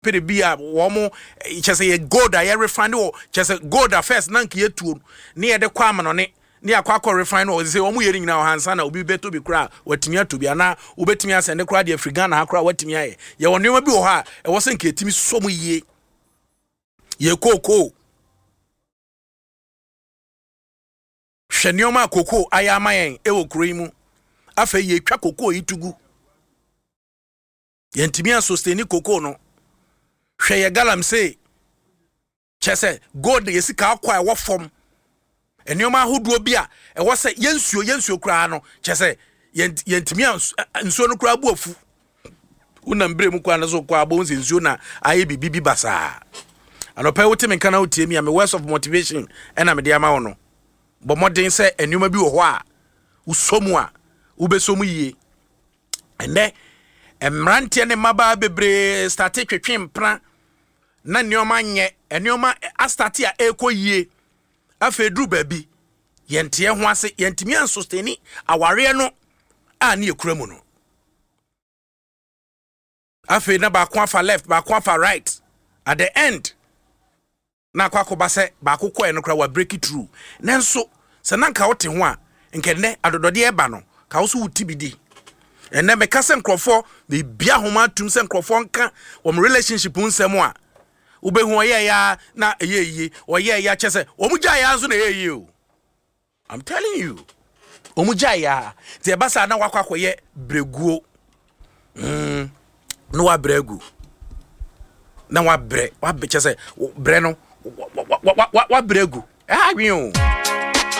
pere bia wo mo chese ye gold a ye refine wo chese gold a first nank ye tuo ne ye de kwa amano ne akwa refine wo say wo mo ye nyina hansa na obi beto bi kra watimi ato bi ana obetimi asende kra de Africa na akra watimi aye ye wo nneoma bi wo ha e wo se nka etimi so mo yie ye koko hwe nneoma koko aya amayen e wo kro imu afa ye twa koko itugu ye ntimi asosteni koko no hwe ye galamsey chese gold yesika akwa e wo fom enioma ahoduo bia e wo se yensuo kra no chese yentimi nsuo no kra buafu unam bre mu kwa na so kwa bo nsuo na aye bibi basa anopa wote me kana wotie mi am words of motivation ena me de ama wo no bo modern se enioma bi wo ho a usomu a ubesomu yie ene emrante ne maba bebre start twetwempra na enioma nye enioma astarte a ekoyie afedru babi yentie ho ase yentimi ansosteni aware no a na ekura mu no afe na ba kwa fa left ba kwa fa right at the end na kwakoba se ba akokọ e no kra wa break it through nenso se nanka wote ho a nkenne adodode e ba no ka wo so wutibidi enne me ka se nkrofo be bia homa tum se nkrofo nka wo relationship nsem a ubehu oye ya na eyeye oye ya chese omuja ya nso na eyeye o I'm telling you omuja ya ze basa na wakwakoye breguo no wa bregu na wa bre wa chese bre no wa bregu ah wi o